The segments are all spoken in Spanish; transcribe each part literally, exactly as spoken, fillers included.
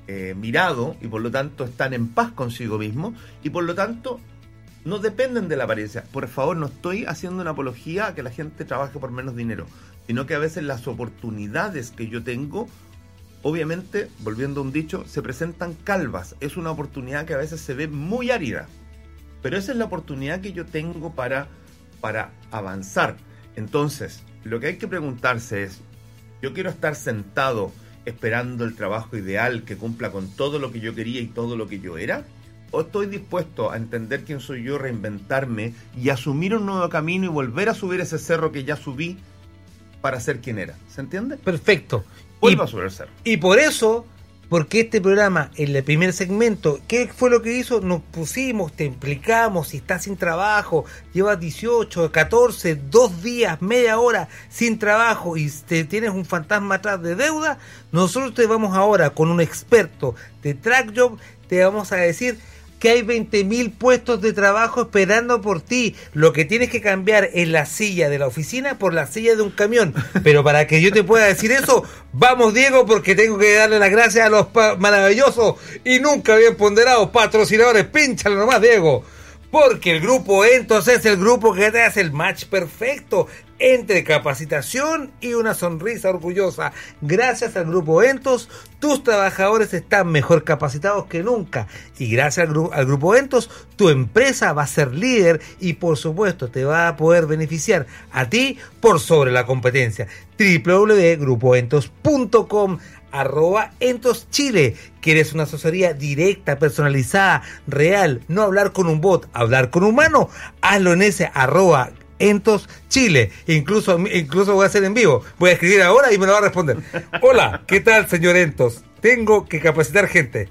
eh, mirado y por lo tanto están en paz consigo mismos y por lo tanto no dependen de la apariencia. Por favor, no estoy haciendo una apología a que la gente trabaje por menos dinero, sino que a veces las oportunidades que yo tengo, obviamente, volviendo a un dicho, se presentan calvas. Es una oportunidad que a veces se ve muy árida, pero esa es la oportunidad que yo tengo para, para avanzar. Entonces, lo que hay que preguntarse es, ¿yo quiero estar sentado esperando el trabajo ideal que cumpla con todo lo que yo quería y todo lo que yo era? ¿O estoy dispuesto a entender quién soy yo, reinventarme y asumir un nuevo camino y volver a subir ese cerro que ya subí para ser quien era? ¿Se entiende? Perfecto. Vuelvo y, a subir el cerro. Y por eso, porque este programa, en el primer segmento, ¿qué fue lo que hizo? Nos pusimos, te implicamos, si estás sin trabajo, llevas dieciocho, catorce, dos días, media hora sin trabajo y te tienes un fantasma atrás de deuda, nosotros te vamos ahora con un experto de TrackJob, te vamos a decir que hay veinte mil puestos de trabajo esperando por ti. Lo que tienes que cambiar es la silla de la oficina por la silla de un camión. Pero para que yo te pueda decir eso, vamos Diego, porque tengo que darle las gracias a los pa- maravillosos y nunca bien ponderados patrocinadores. Pínchalo nomás, Diego. Porque el grupo Entos es el grupo que te hace el match perfecto entre capacitación y una sonrisa orgullosa. Gracias al grupo Entos, tus trabajadores están mejor capacitados que nunca. Y gracias al, gru- al grupo Entos, tu empresa va a ser líder y por supuesto te va a poder beneficiar a ti por sobre la competencia. doble u doble u doble u punto grupo entos punto com arroba Entos Chile. ¿Quieres una asesoría directa, personalizada, real? No hablar con un bot, hablar con un humano. Hazlo en ese arroba Entos Chile. Incluso, incluso voy a hacer en vivo. Voy a escribir ahora y me lo va a responder. Hola, ¿qué tal, señor Entos? Tengo que capacitar gente.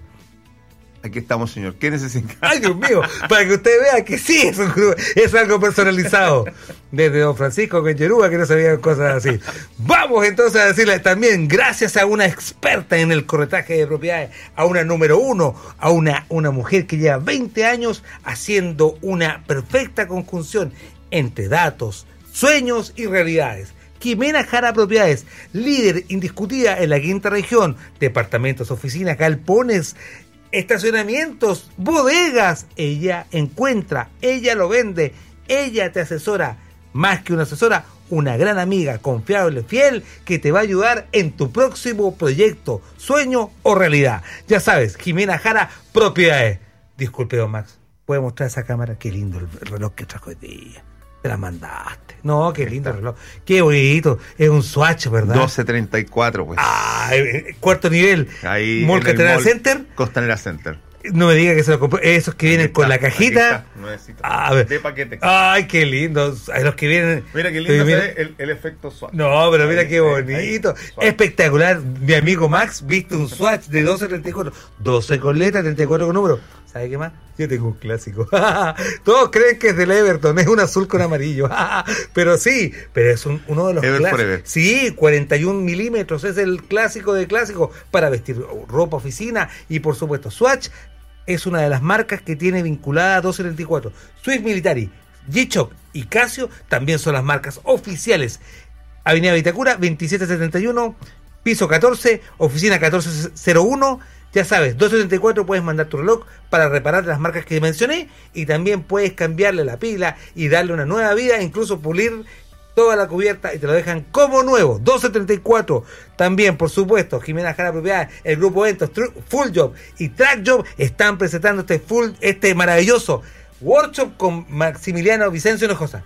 Aquí estamos, señor. ¿Qué necesita? Ay, Dios mío, para que usted vea que sí es, un, es algo personalizado. Desde don Francisco Quencherúa, que no sabían cosas así. Vamos entonces a decirle también, gracias a una experta en el corretaje de propiedades, a una número uno, a una, una mujer que lleva veinte años haciendo una perfecta conjunción entre datos, sueños y realidades. Jimena Jara Propiedades, líder indiscutida en la quinta región, departamentos, oficinas, galpones, estacionamientos, bodegas. Ella encuentra, ella lo vende, ella te asesora, más que una asesora, una gran amiga, confiable, fiel, que te va a ayudar en tu próximo proyecto, sueño o realidad. Ya sabes, Jimena Jara Propiedades. Disculpe, don Max, ¿puede mostrar esa cámara? Qué lindo el reloj que trajo hoy día. Te la mandaste. No, qué lindo el reloj. Qué bonito. Es un Swatch, ¿verdad? doce treinta y cuatro, pues. Ah, cuarto nivel. Ahí Mall en el Costanera Mall Center. Costanera Center. No me diga que se lo compró. Esos que vienen Aquí con está, la cajita. aquí está, nuevecito. A ver. De paquete. Ay, qué lindo. Ay, los que vienen. Mira qué lindo Mira. se ve el, el efecto Swatch. No, pero mira Ahí, qué ahí, bonito. ahí, Swatch. Espectacular. Mi amigo Max viste un Swatch de doce treinta y cuatro. doce con letra, treinta y cuatro con número. ¿Sabe qué más? Yo tengo un clásico. Todos creen que es del Everton, es un azul con amarillo. Pero sí, pero es un, uno de los Ever clásicos. Forever. Sí, cuarenta y un milímetros, es el clásico de clásicos para vestir ropa oficina. Y por supuesto, Swatch es una de las marcas que tiene vinculada a doce treinta y cuatro. Swiss Military, G-Shock y Casio también son las marcas oficiales. Avenida Vitacura, veintisiete setenta y uno, piso catorce, oficina catorce cero uno. Ya sabes, doce treinta y cuatro puedes mandar tu reloj para reparar las marcas que mencioné y también puedes cambiarle la pila y darle una nueva vida, incluso pulir toda la cubierta y te lo dejan como nuevo. doce treinta y cuatro. También, por supuesto, Jimena Jara Propiedades, el grupo Entos, Full Job y Track Job están presentando este full, este maravilloso workshop con Maximiliano Vicencio Hinojosa.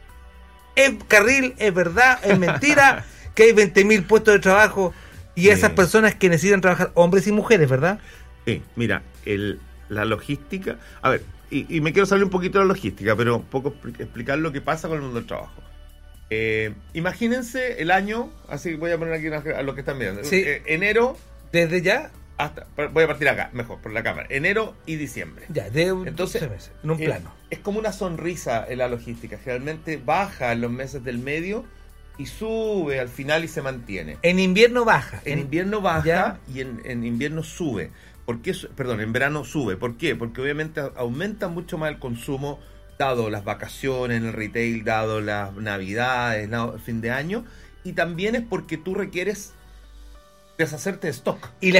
Es carril, es verdad, es mentira que hay veinte mil puestos de trabajo y esas Sí. personas que necesitan trabajar, hombres y mujeres, ¿verdad? Sí, mira, el, la logística. A ver, y, y me quiero salir un poquito de la logística, pero un poco explicar lo que pasa con el mundo del trabajo. Eh, imagínense el año, así voy a poner aquí una, a lo que están viendo. Sí. Eh, enero Desde ya, hasta. Voy a partir acá, mejor, por la cámara. Enero y diciembre. ya, de un Entonces, doce meses, en un eh, plano. Es como una sonrisa en la logística. Generalmente baja en los meses del medio y sube al final y se mantiene. En invierno baja. En invierno baja ¿Ya? y en, en invierno sube. ¿Por qué? Perdón, en verano sube. ¿Por qué? Porque obviamente aumenta mucho más el consumo, dado las vacaciones en el retail, dado las navidades, dado el fin de año. Y también es porque tú requieres deshacerte de stock. Y la